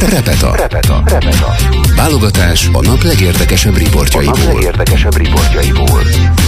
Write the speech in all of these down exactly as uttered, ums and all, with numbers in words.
Repeta. Repeta. Repeta. Válogatás a nap legérdekesebb riportjaiból. A nap legérdekesebb riportjaiból.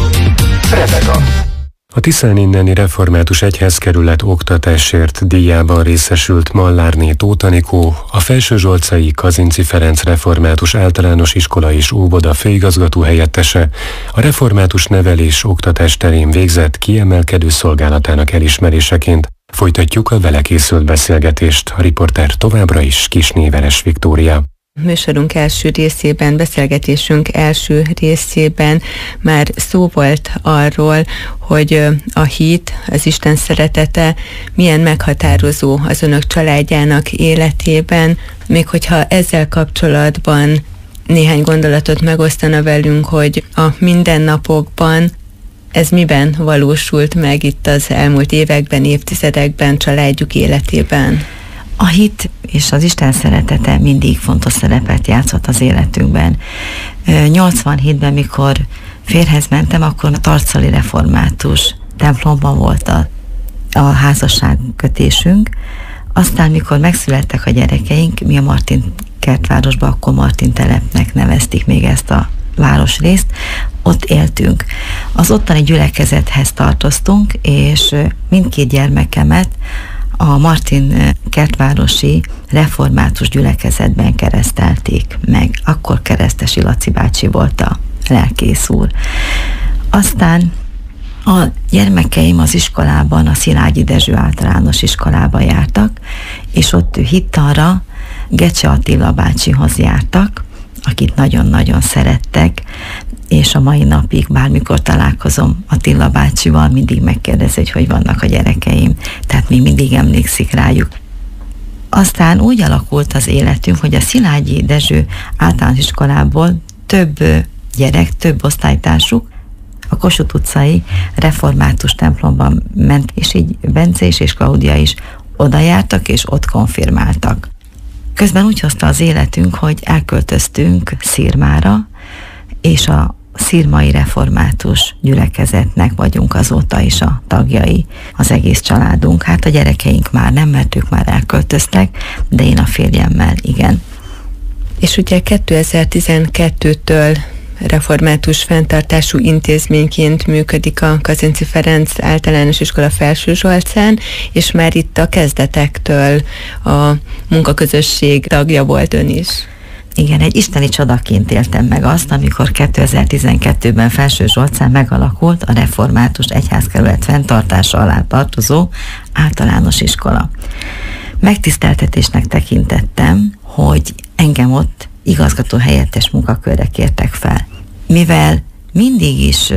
Repeta. A Tiszán inneni református egyházkerület oktatásért díjában részesült Mallárné Tóth Anikó, a Felsőzsolcai Kazinczy Ferenc Református Általános Iskola és Óvoda főigazgató helyettese, a református nevelés oktatás terén végzett kiemelkedő szolgálatának elismeréseként. Folytatjuk a vele készült beszélgetést, a riporter továbbra is Kisnéveres Viktória. Műsorunk első részében, beszélgetésünk első részében már szó volt arról, hogy a hit, az Isten szeretete milyen meghatározó az önök családjának életében, még hogyha ezzel kapcsolatban néhány gondolatot megosztana velünk, hogy a mindennapokban ez miben valósult meg itt az elmúlt években, évtizedekben családjuk életében? A hit és az Isten szeretete mindig fontos szerepet játszott az életünkben. nyolcvanhétben, mikor férjhez mentem, akkor a tarcali református templomban volt a, a házasságkötésünk. Aztán, mikor megszülettek a gyerekeink, mi a Martin kertvárosban, akkor Martin telepnek nevezték még ezt a városrészt, ott éltünk. Az ottani gyülekezethez tartoztunk, és mindkét gyermekemet a Martin kertvárosi református gyülekezetben keresztelték meg. Akkor Keresztesi Laci bácsi volt a lelkész úr. Aztán a gyermekeim az iskolában, a Szilágyi Dezső általános iskolába jártak, és ott hittanra Gecse Attila bácsihoz jártak, akit nagyon-nagyon szerettek, és a mai napig bármikor találkozom Attila bácsival, mindig megkérdezi, hogy hogy vannak a gyerekeim, tehát még mindig emlékszik rájuk. Aztán úgy alakult az életünk, hogy a Szilágyi Dezső általános iskolából több gyerek, több osztálytársuk a Kossuth utcai református templomban ment, és így Bence is és Klaudia is oda jártak, és ott konfirmáltak. Közben úgy hozta az életünk, hogy elköltöztünk Szirmára, és a szirmai református gyülekezetnek vagyunk azóta is a tagjai, az egész családunk. Hát a gyerekeink már nem, mert ők már elköltöztek, de én a férjemmel igen. És ugye kétezer-tizenkettőtől református fenntartású intézményként működik a Kazinczy Ferenc Általános Iskola Felsőzsolcán, és már itt a kezdetektől a munkaközösség tagja volt ön is. Igen, egy isteni csodaként éltem meg azt, amikor kétezer-tizenkettőben Felsőzsolcán megalakult a református egyházkerület fenntartása alá tartozó általános iskola. Megtiszteltetésnek tekintettem, hogy engem ott igazgató helyettes munkakörre kértek fel. Mivel mindig is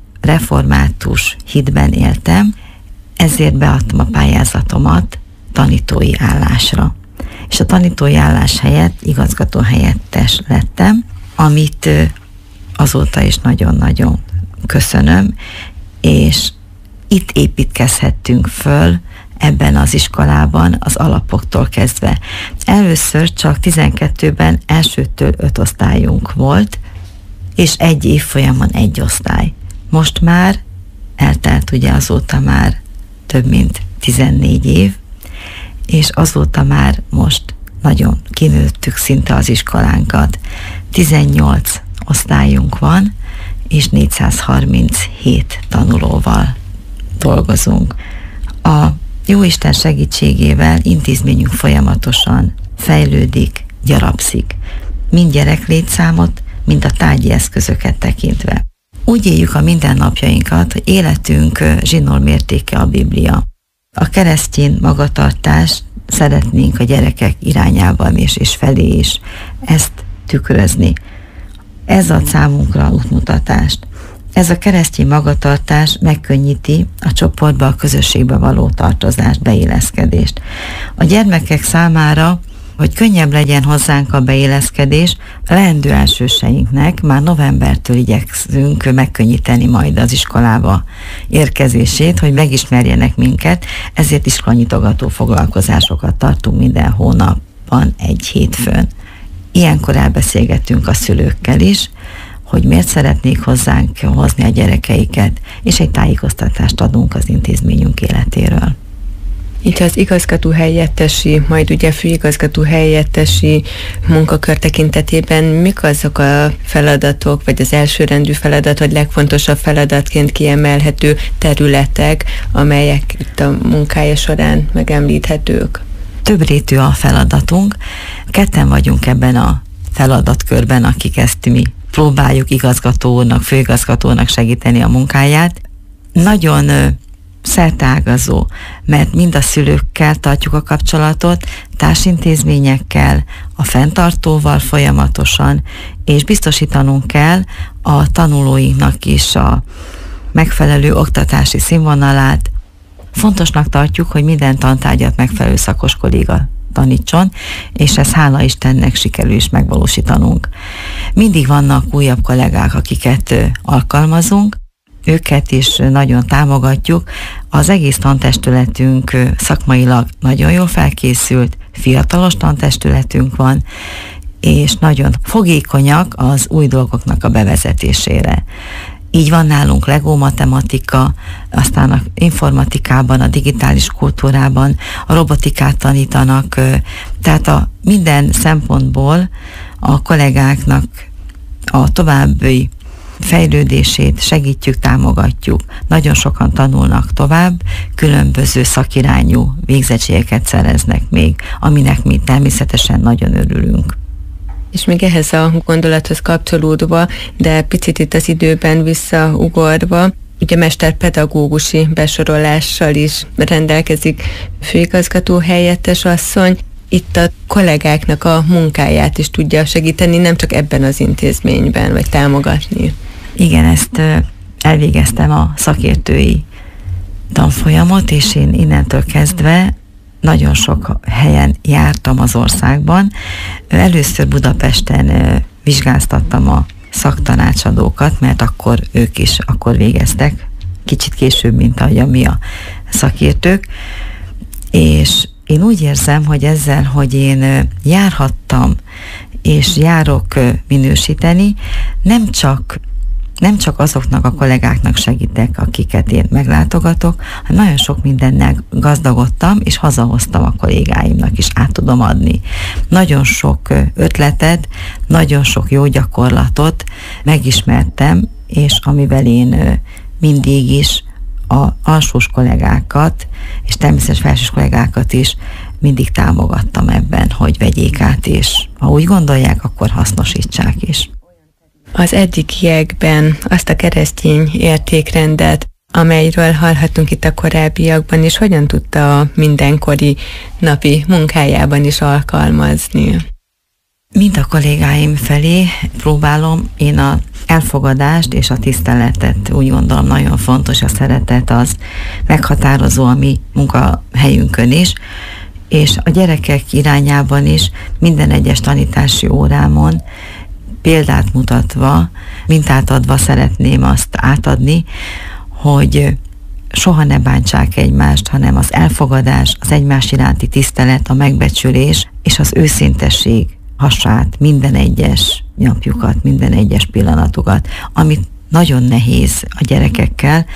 református hitben éltem, ezért beadtam a pályázatomat tanítói állásra. És a tanítói állás helyett igazgató helyettes lettem, amit azóta is nagyon-nagyon köszönöm, és itt építkezhettünk föl ebben az iskolában az alapoktól kezdve. Először csak tizenkettőben elsőtől öt osztályunk volt, és egy évfolyamon egy osztály. Most már eltelt ugye azóta már több mint tizennégy év, és azóta már most nagyon kinőttük szinte az iskolánkat. tizennyolc osztályunk van, és négyszázharminchét tanulóval dolgozunk. A Jóisten segítségével intézményünk folyamatosan fejlődik, gyarapszik. Mind gyereklétszámot, mind a tárgyi eszközöket tekintve. Úgy éljük a mindennapjainkat, hogy életünk zsinórmértéke a Biblia. A keresztény magatartást szeretnénk a gyerekek irányában és, és felé is ezt tükrözni. Ez ad számunkra útmutatást. Ez a keresztény magatartás megkönnyíti a csoportba, a közösségbe való tartozást, beilleszkedést. A gyermekek számára, hogy könnyebb legyen hozzánk a beilleszkedés, a leendő elsőseinknek már novembertől igyekszünk megkönnyíteni majd az iskolába érkezését, hogy megismerjenek minket, ezért iskolanyitogató foglalkozásokat tartunk minden hónapban egy hétfőn. Ilyenkor elbeszélgetünk a szülőkkel is, hogy miért szeretnék hozzánk hozni a gyerekeiket, és egy tájékoztatást adunk az intézményünk életéről. Így az igazgató helyettesi, majd ugye főigazgató helyettesi munkakör tekintetében mik azok a feladatok, vagy az elsőrendű feladat, vagy legfontosabb feladatként kiemelhető területek, amelyek itt a munkája során megemlíthetők? Többrétű a feladatunk. Ketten vagyunk ebben a feladatkörben, akik ezt mi próbáljuk igazgatónak, főigazgatónak segíteni a munkáját. Nagyon szerteágazó, mert mind a szülőkkel tartjuk a kapcsolatot, társintézményekkel, a fenntartóval folyamatosan, és biztosítanunk kell a tanulóinknak is a megfelelő oktatási színvonalát. Fontosnak tartjuk, hogy minden tantárgyat megfelelő szakos kolléga tanítson, és ez hála Istennek sikerül is megvalósítanunk. Mindig vannak újabb kollégák, akiket alkalmazunk, őket is nagyon támogatjuk. Az egész tantestületünk szakmailag nagyon jól felkészült, fiatalos tantestületünk van, és nagyon fogékonyak az új dolgoknak a bevezetésére. Így van nálunk Lego matematika, aztán a informatikában, a digitális kultúrában, a robotikát tanítanak, tehát a minden szempontból a kollégáknak a további fejlődését segítjük, támogatjuk. Nagyon sokan tanulnak tovább, különböző szakirányú végzettségeket szereznek még, aminek mi természetesen nagyon örülünk. És még ehhez a gondolathoz kapcsolódva, de picit itt az időben visszaugorva, ugye mesterpedagógusi besorolással is rendelkezik főigazgató helyettes asszony. Itt a kollégáknak a munkáját is tudja segíteni, nem csak ebben az intézményben, vagy támogatni. Igen, ezt elvégeztem a szakértői tanfolyamot, és én innentől kezdve nagyon sok helyen jártam az országban. Először Budapesten vizsgáztattam a szaktanácsadókat, mert akkor ők is akkor végeztek, kicsit később, mint ahogy mi a szakértők, és én úgy érzem, hogy ezzel, hogy én járhattam, és járok minősíteni, nem csak Nem csak azoknak a kollégáknak segítek, akiket én meglátogatok, hanem nagyon sok mindennel gazdagodtam, és hazahoztam a kollégáimnak is, át tudom adni. Nagyon sok ötletet, nagyon sok jó gyakorlatot megismertem, és amivel én mindig is a alsós kollégákat, és természetesen felsős kollégákat is mindig támogattam ebben, hogy vegyék át, és ha úgy gondolják, akkor hasznosítsák is. Az eddigiekben azt a keresztény értékrendet, amelyről hallhattunk itt a korábbiakban, és hogyan tudta a mindenkori napi munkájában is alkalmazni? Mind a kollégáim felé próbálom én az elfogadást és a tiszteletet, úgy gondolom nagyon fontos, a szeretet az meghatározó a mi munkahelyünkön is, és a gyerekek irányában is minden egyes tanítási órámon példát mutatva, mintát adva szeretném azt átadni, hogy soha ne bántsák egymást, hanem az elfogadás, az egymás iránti tisztelet, a megbecsülés és az őszintesség hasát, minden egyes napjukat, minden egyes pillanatukat, amit nagyon nehéz a gyerekekkel,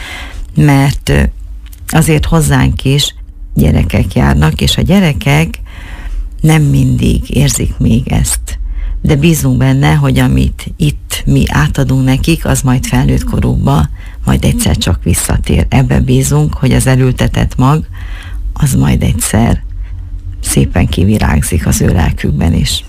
mert azért hozzánk is gyerekek járnak, és a gyerekek nem mindig érzik még ezt. De bízunk benne, hogy amit itt mi átadunk nekik, az majd felnőtt korukba, majd egyszer csak visszatér. Ebben bízunk, hogy az elültetett mag, az majd egyszer szépen kivirágzik az ő lelkükben is.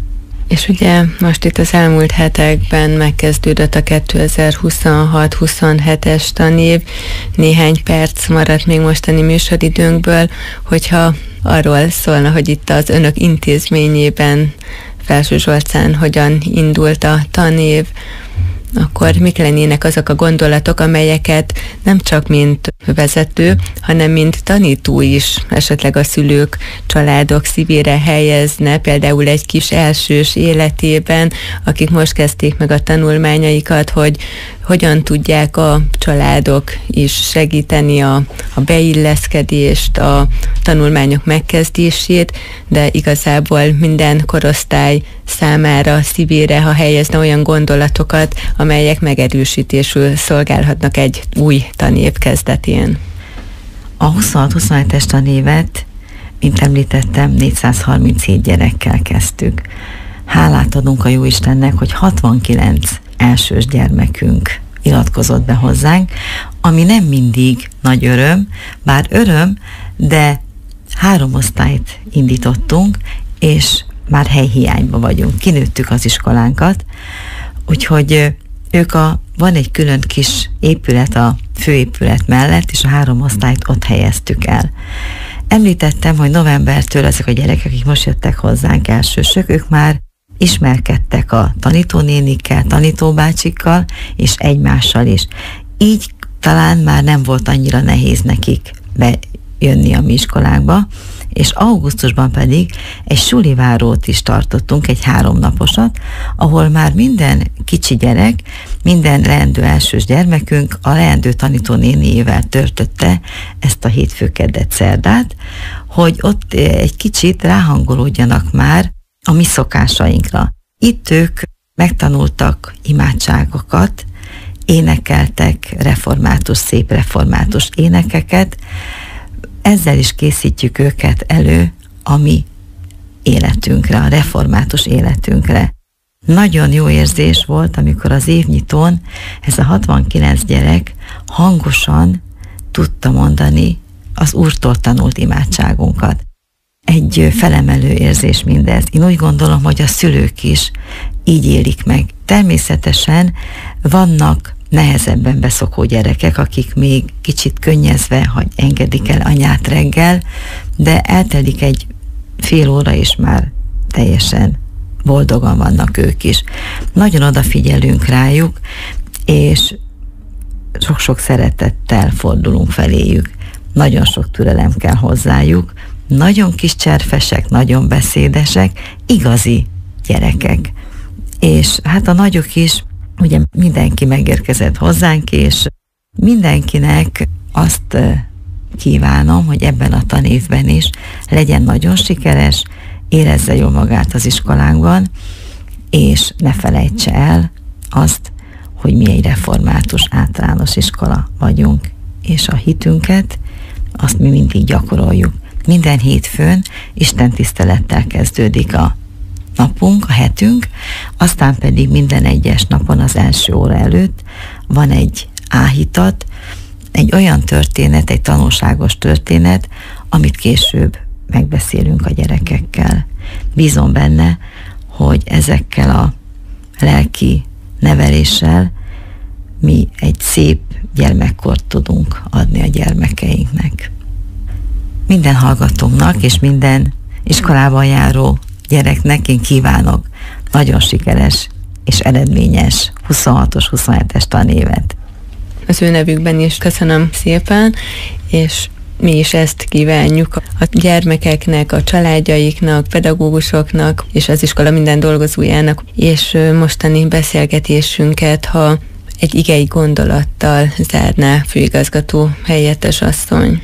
És ugye most itt az elmúlt hetekben megkezdődött a kétezer-huszonhat huszonhetes tanév, néhány perc maradt még mostani műsoridőnkből, hogyha arról szólna, hogy itt az önök intézményében Felsőzsolcán hogyan indult a tanév, akkor mik lennének azok a gondolatok, amelyeket nem csak mint vezető, hanem mint tanító is esetleg a szülők, családok szívére helyezne, például egy kis elsős életében, akik most kezdték meg a tanulmányaikat, hogy hogyan tudják a családok is segíteni a, a beilleszkedést, a tanulmányok megkezdését, de igazából minden korosztály számára szívére, ha helyezne olyan gondolatokat, amelyek megerősítésül szolgálhatnak egy új tanév kezdetén. A huszonhat huszonhetes tanévet, mint említettem, négyszázharminchét gyerekkel kezdtük. Hálát adunk a Jóistennek, hogy hatvankilenc elsős gyermekünk iratkozott be hozzánk, ami nem mindig nagy öröm, bár öröm, de három osztályt indítottunk, és már helyhiányban vagyunk. Kinőttük az iskolánkat, úgyhogy ők a, van egy külön kis épület a főépület mellett, és a három osztályt ott helyeztük el. Említettem, hogy novembertől ezek a gyerekek, akik most jöttek hozzánk elsősök, ők már ismerkedtek a tanítónénikkel, tanítóbácsikkal, és egymással is. Így talán már nem volt annyira nehéz nekik bejönni a mi iskolánkba, és augusztusban pedig egy sulivárót is tartottunk, egy háromnaposat, ahol már minden kicsi gyerek, minden leendő elsős gyermekünk a leendő tanítónéniével töltötte ezt a hétfő-keddet szerdát, hogy ott egy kicsit ráhangolódjanak már a mi szokásainkra. Itt ők megtanultak imádságokat, énekeltek református, szép református énekeket, ezzel is készítjük őket elő a mi életünkre, a református életünkre. Nagyon jó érzés volt, amikor az évnyitón ez a hatvankilenc gyerek hangosan tudta mondani az Úrtól tanult imádságunkat. Egy felemelő érzés mindez. Én úgy gondolom, hogy a szülők is így élik meg. Természetesen vannak nehezebben beszokó gyerekek, akik még kicsit könnyezve, hogy engedik el anyát reggel, de eltelik egy fél óra, és már teljesen boldogan vannak ők is. Nagyon odafigyelünk rájuk, és sok-sok szeretettel fordulunk feléjük. Nagyon sok türelem kell hozzájuk, nagyon kis cserfesek, nagyon beszédesek, igazi gyerekek. És hát a nagyok is, ugye mindenki megérkezett hozzánk, és mindenkinek azt kívánom, hogy ebben a tanévben is legyen nagyon sikeres, érezze jól magát az iskolánkban, és ne felejtse el azt, hogy mi egy református általános iskola vagyunk, és a hitünket, azt mi mindig gyakoroljuk. Minden hétfőn Isten tisztelettel kezdődik a napunk, a hetünk, aztán pedig minden egyes napon az első óra előtt van egy áhítat, egy olyan történet, egy tanulságos történet, amit később megbeszélünk a gyerekekkel. Bízom benne, hogy ezekkel a lelki neveléssel mi egy szép gyermekkort tudunk adni a gyermekeinknek. Minden hallgatónknak és minden iskolában járó gyereknek én kívánok nagyon sikeres és eredményes huszonhatos huszonhetes tanévet. Az ő nevükben is köszönöm szépen, és mi is ezt kívánjuk a gyermekeknek, a családjaiknak, pedagógusoknak és az iskola minden dolgozójának, és mostani beszélgetésünket, ha egy igei gondolattal zárná főigazgató helyettes asszony.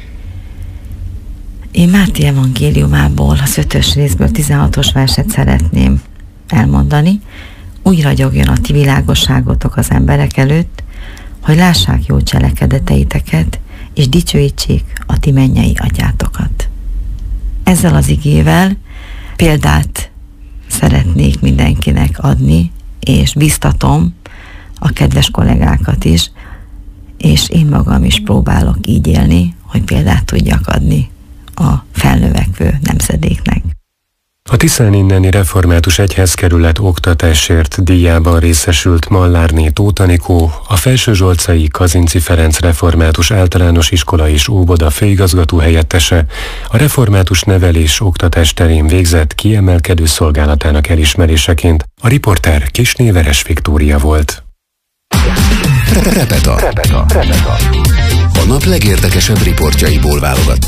Én Máté evangéliumából, az ötös részből tizenhatos verset szeretném elmondani. Úgy ragyogjon a ti világosságotok az emberek előtt, hogy lássák jó cselekedeteiteket, és dicsőítsék a ti mennyei atyátokat. Ezzel az igével példát szeretnék mindenkinek adni, és biztatom a kedves kollégákat is, és én magam is próbálok így élni, hogy példát tudjak adni a felnövekvő nemzedéknek. A Tiszáninneni Református Egyházkerület oktatásért díjában részesült Mallárné Tóth Anikó, a Felsőzsolcai Kazinczy Ferenc Református Általános Iskola és Óvoda főigazgató helyettese, a református nevelés oktatás terén végzett kiemelkedő szolgálatának elismeréseként. A riporter Kisné Veres Viktória volt. Repeta. Repeta. Repeta. A nap legérdekesebb riportjaiból válogattuk.